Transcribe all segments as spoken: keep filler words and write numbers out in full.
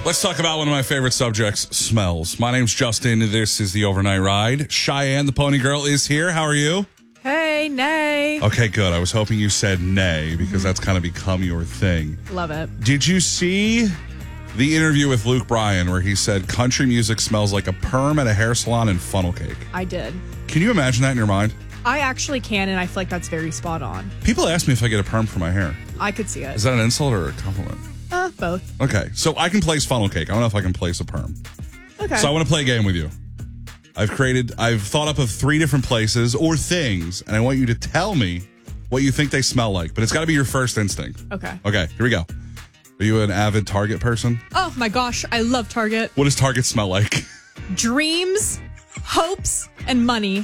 Let's talk about one of my favorite subjects, smells. My name's Justin. This is the Overnight Ride. Cheyenne, the pony girl, is here. How are you? Hey, nay. Okay, good. I was hoping you said nay because mm-hmm. that's kind of become your thing. Love it. Did you see the interview with Luke Bryan where he said country music smells like a perm at a hair salon and funnel cake? I did. Can you imagine that in your mind? I actually can, and I feel like that's very spot on. People ask me if I get a perm for my hair. I could see it. Is that an insult or a compliment? Uh, both. Okay, so I can place funnel cake. I don't know if I can place a perm. Okay. So I want to play a game with you. I've created, I've thought up of three different places or things, and I want you to tell me what you think they smell like, but it's got to be your first instinct. Okay. Okay, here we go. Are you an avid Target person? Oh my gosh, I love Target. What does Target smell like? Dreams, hopes, and money.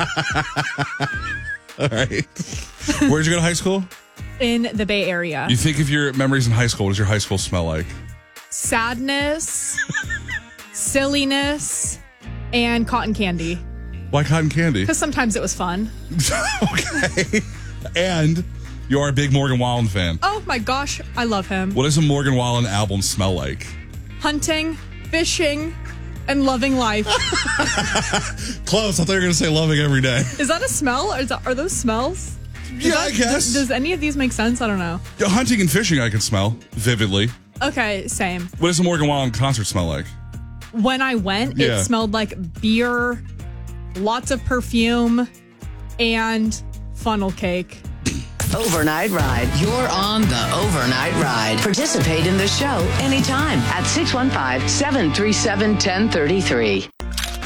All right. Where'd you go to high school? In the Bay Area. You think of your memories in high school, what does your high school smell like? Sadness, silliness, and cotton candy. Why cotton candy? Because sometimes it was fun. Okay. And you're a big Morgan Wallen fan. Oh my gosh, I love him. What does a Morgan Wallen album smell like? Hunting, fishing, and loving life. Close. I thought you were going to say loving every day. Is that a smell? Or is that, are those smells? Does yeah, that, I guess. Does, does any of these make sense? I don't know. Yeah, hunting and fishing I can smell vividly. Okay, same. What does a Morgan Wallen concert smell like? When I went, Yeah. it smelled like beer, lots of perfume, and funnel cake. Overnight Ride. You're on the Overnight Ride. Participate in the show anytime at six one five, seven three seven, one zero three three.